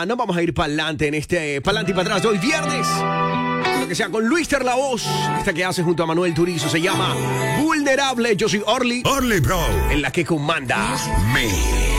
No vamos a ir para adelante en este pa'lante y para atrás de hoy viernes. Lo que sea con Luis Ter la voz. Esta que hace junto a Manuel Turizo se llama Vulnerable. Yo soy Orly. Orly, bro. En la que comanda Me.